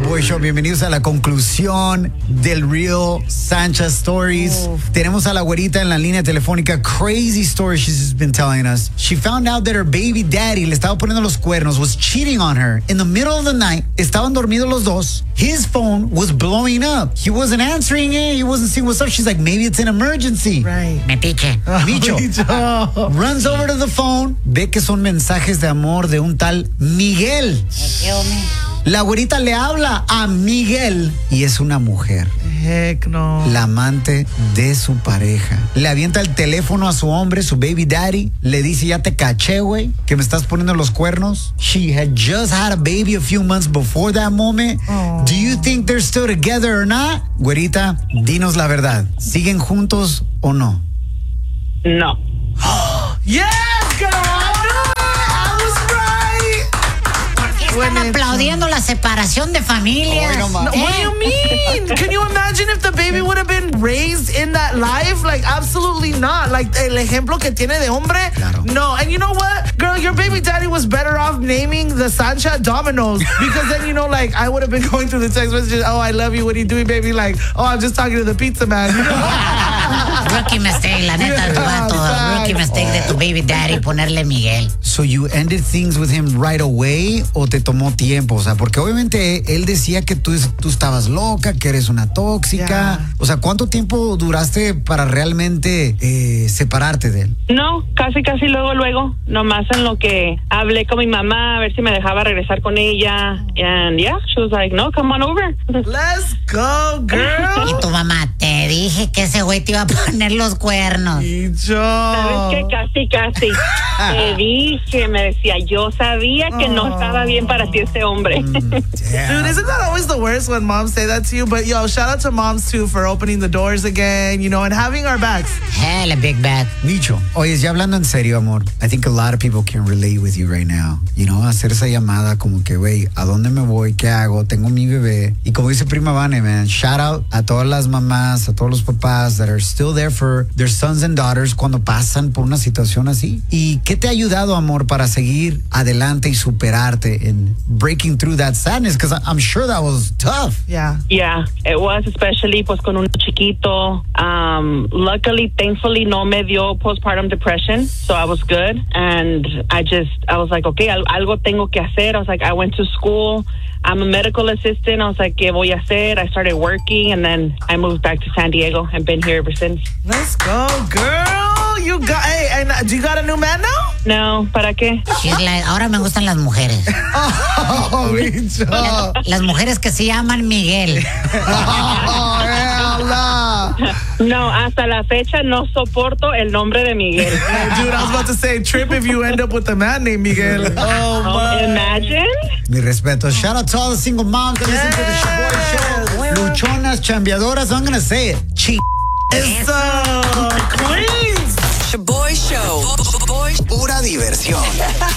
Shaboy Show. Bienvenidos a la conclusión del Real Sanchez Stories. Tenemos a la güerita en la línea telefónica. Crazy story she's just been telling us. She found out that her baby daddy le estaba poniendo los cuernos, was cheating on her in the middle of the night. Estaban dormidos los dos. His phone was blowing up. He wasn't answering it. He wasn't seeing what's up. She's like, maybe it's an emergency. Right. Metiche. Micho. Runs over to the phone. Ve que son mensajes de amor de un tal Miguel. La güerita le habla a Miguel y es una mujer. Heck no. La amante de su pareja. Le avienta el teléfono a su hombre, su baby daddy. Le dice, ya te caché, güey, que me estás poniendo los cuernos. She had just had a baby a few months before that moment. Oh. Do you think they're still together or not? Güerita, dinos la verdad. ¿Siguen juntos o no? No. Yes, girl. Están aplaudiendo la separación de familias. Hoy no más. What do you mean? Can you imagine if the baby would have been raised in that life? Like, absolutely not. Like, el ejemplo que tiene de hombre. Claro. No. And you know what? Girl, your baby daddy was better off naming the Sancha Domino's. Because then, you know, like, I would have been going through the text messages. Oh, I love you. What are you doing, baby? Like, oh, I'm just talking to the pizza man. Rookie mistake, la neta, tu vato. Rookie mistake de tu baby daddy ponerle Miguel. So you ended things with him right away o te tomó tiempo? O sea, porque obviamente él decía que tú estabas loca, que eres una tóxica. Yeah. O sea, ¿cuánto tiempo duraste para realmente separarte de él? No, casi luego. Nomás en lo que hablé con mi mamá a ver si me dejaba regresar con ella. And yeah, she was like, no, come on over. Let's go, girl. Y tu mamá, te dije que ese güey te iba a poner los cuernos. Y yo. ¿Sabes qué? Casi. Te dije, me decía, yo sabía que no estaba bien para ti este hombre. Dude, isn't that always the worst when moms say that to you? But yo, shout out to moms too for opening the doors again, you know, and having our backs. Hell, a big bad. Micho, oye, ya hablando en serio, amor, I think a lot of people can relate with you right now. You know, hacer esa llamada como que, güey, ¿a dónde me voy? ¿Qué hago? Tengo mi bebé. Y como dice Prima Vane, man, shout out a todas las mamás, a todos los papás that are still there for their sons and daughters cuando pasan por una situación así. ¿Y qué te ha ayudado, amor, para seguir adelante y superarte en breaking through that sadness? Because I'm sure that was tough. Yeah. Yeah, it was, especially pues con un chiquito. Luckily, thankfully, no me dio postpartum depression, so I was good. And I was like, okay, algo tengo que hacer. I was like, I went to school. I'm a medical assistant. I was like, ¿qué voy a hacer? I started working, and then I moved back to San Diego and been here ever since. Let's go, girl. You got, hey, and do you got a new man now? No, ¿para qué? She's like, ahora me gustan las mujeres. Oh, Micho. Las mujeres que se llaman Miguel. Oh, hell no. No, hasta la fecha no soporto el nombre de Miguel. Hey, dude, I was about to say, trip if you end up with a man named Miguel. Oh, my. Imagine. Mi respeto. Shout out to all the single moms that listen to the Shaboy Show. Luchonas, chambeadoras, I'm gonna say it. Eso. Queens. Shaboy Show. Pura diversión.